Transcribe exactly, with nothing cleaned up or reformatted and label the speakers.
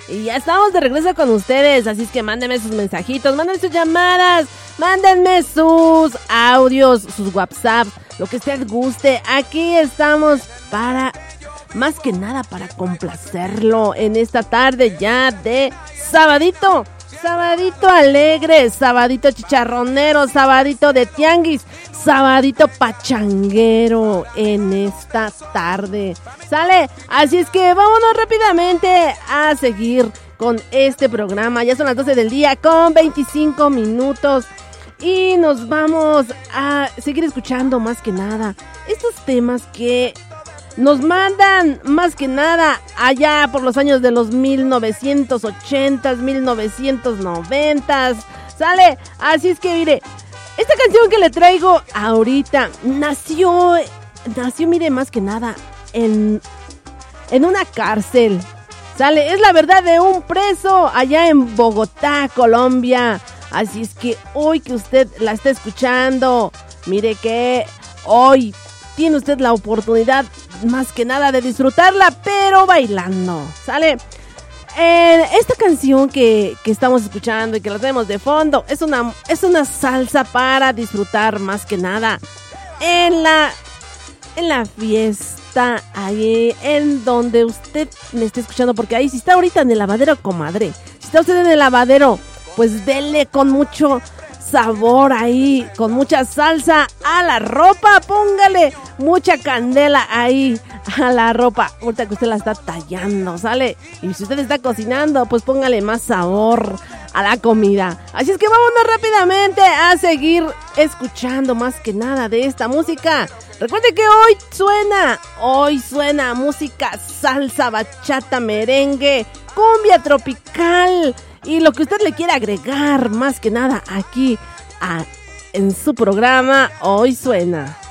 Speaker 1: Y ya estamos de regreso con ustedes, así es que mándenme sus mensajitos, mándenme sus llamadas, mándenme sus audios, sus WhatsApp, lo que usted guste. Aquí estamos para, más que nada, para complacerlo en esta tarde ya de sabadito. Sabadito alegre, sabadito chicharronero, sabadito de tianguis, sabadito pachanguero en esta tarde. ¿Sale? Así es que vámonos rápidamente a seguir con este programa. Ya son las doce del día con veinticinco minutos y nos vamos a seguir escuchando más que nada estos temas que nos mandan más que nada allá por los años de los mil novecientos ochenta, mil novecientos noventa, ¿sale? Así es que mire, esta canción que le traigo ahorita nació, nació mire más que nada en, en una cárcel, ¿sale? Es la verdad de un preso allá en Bogotá, Colombia. Así es que hoy que usted la está escuchando, mire que hoy tiene usted la oportunidad más que nada de disfrutarla, pero bailando, ¿sale? Eh, esta canción que, que estamos escuchando y que la tenemos de fondo es una, es una salsa para disfrutar más que nada en la, en la fiesta, ahí en donde usted me esté escuchando, porque ahí si está ahorita en el lavadero, comadre, si está usted en el lavadero, pues dele con mucho sabor ahí, con mucha salsa a la ropa, póngale mucha candela ahí a la ropa, ahorita que usted la está tallando, ¿sale? Y si usted está cocinando, pues póngale más sabor a la comida. Así es que vámonos rápidamente a seguir escuchando más que nada de esta música. Recuerde que hoy suena, hoy suena música salsa, bachata, merengue, cumbia tropical y lo que usted le quiera agregar más que nada aquí a, en su programa Hoy Suena.